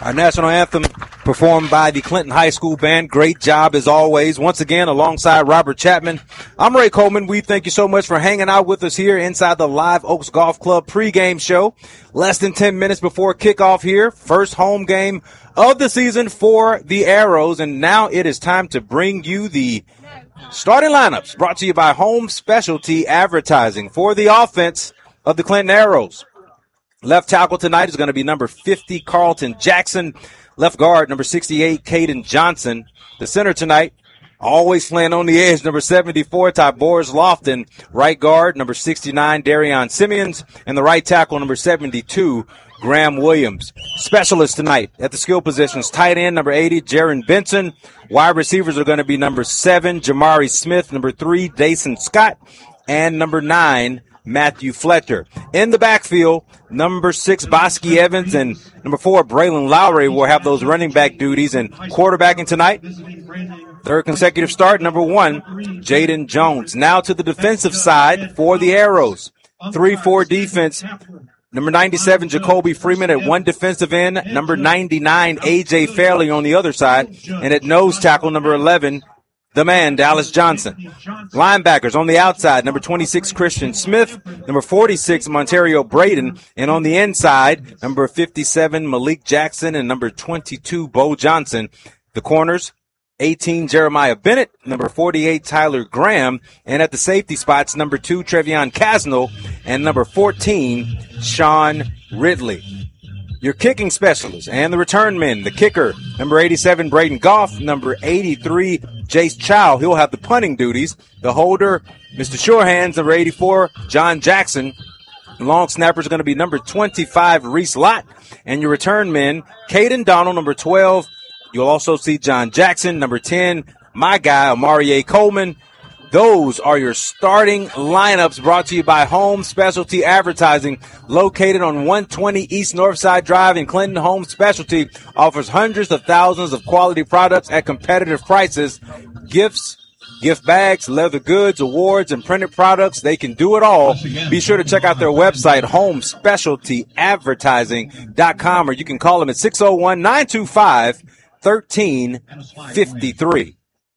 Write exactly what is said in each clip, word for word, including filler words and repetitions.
Our national anthem performed by the Clinton High School Band. Great job as always. Once again, alongside Robert Chapman, I'm Ray Coleman. We thank you so much for hanging out with us here inside the Live Oaks Golf Club pregame show. Less than ten minutes before kickoff here. First home game of the season for the Arrows. And now it is time to bring you the starting lineups brought to you by Home Specialty Advertising for the offense of the Clinton Arrows. Left tackle tonight is going to be number fifty, Carlton Jackson. Left guard, number sixty-eight, Caden Johnson. The center tonight, always playing on the edge, number seventy-four, Tybors Lofton. Right guard, number sixty-nine, Darion Simeons. And the right tackle, number seventy-two, Graham Williams. Specialists tonight at the skill positions, tight end, number eighty, Jaron Benson. Wide receivers are going to be number seven, Jamari Smith, number three, Dason Scott, and number nine, Matthew Fletcher. In the backfield, number six, Bosky Evans, and number four, Braylon Lowry will have those running back duties. And quarterbacking tonight, third consecutive start, number one, Jaden Jones. Now to the defensive side for the Arrows. three four defense. Number ninety-seven, Jacoby Freeman at one defensive end. Number ninety-nine, A J Fairley on the other side. And at nose tackle, number eleven, the man, Dallas Johnson. Linebackers on the outside, number twenty-six, Christian Smith, number forty-six, Montario Braden, and on the inside, number fifty-seven, Malik Jackson, and number twenty-two, Bo Johnson. The corners, eighteen, Jeremiah Bennett, number forty-eight, Tyler Graham, and at the safety spots, number two, Trevion Casnell, and number fourteen, Sean Ridley. Your kicking specialist and the return men, the kicker, number eighty-seven, Braden Goff, number eighty-three, Jace Chow. He'll have the punting duties. The holder, Mister Surehands, number eighty-four, John Jackson. The long snappers are going to be number twenty-five, Reese Lott. And your return men, Caden Donald, number twelve. You'll also see John Jackson, number ten, my guy, Amari Coleman. Those are your starting lineups brought to you by Home Specialty Advertising, located on one twenty East Northside Drive in Clinton. Home Specialty offers hundreds of thousands of quality products at competitive prices. Gifts, gift bags, leather goods, awards, and printed products. They can do it all. Be sure to check out their website, home specialty advertising dot com, or you can call them at six oh one, nine two five, one three five three.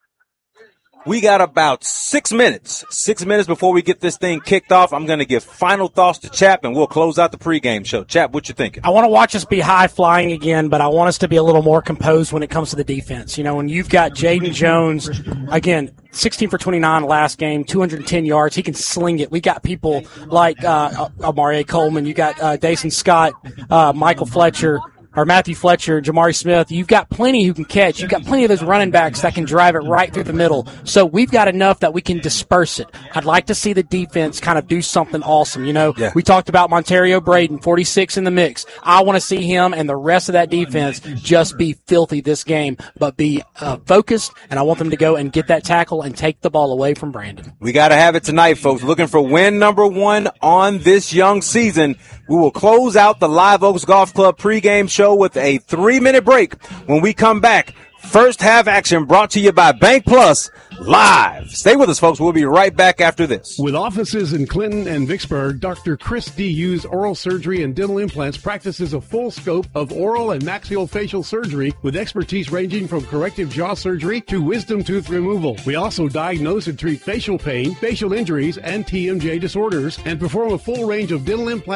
We got about six minutes, six minutes before we get this thing kicked off. I'm going to give final thoughts to Chap, and we'll close out the pregame show. Chap, what you thinking? I want to watch us be high-flying again, but I want us to be a little more composed when it comes to the defense. You know, when you've got Jaden Jones, again, sixteen for twenty-nine last game, two hundred ten yards. He can sling it. We got people like uh, Amari Coleman. You got uh, Dason Scott, uh, Michael Fletcher, or Matthew Fletcher, Jamari Smith. You've got plenty who can catch. You've got plenty of those running backs that can drive it right through the middle. So we've got enough that we can disperse it. I'd like to see the defense kind of do something awesome. You know, yeah. We talked about Montario Braden, forty-six in the mix. I want to see him and the rest of that defense just be filthy this game, but be uh, focused, and I want them to go and get that tackle and take the ball away from Brandon. We got to have it tonight, folks. Looking for win number one on this young season. We will close out the Live Oaks Golf Club pregame show with a three-minute break. When we come back, first half action brought to you by Bank Plus live. Stay with us, folks. We'll be right back after this. With offices in Clinton and Vicksburg, Doctor Chris D. Hughes Oral Surgery and Dental Implants practices a full scope of oral and maxillofacial surgery with expertise ranging from corrective jaw surgery to wisdom tooth removal. We also diagnose and treat facial pain, facial injuries, and T M J disorders, and perform a full range of dental implants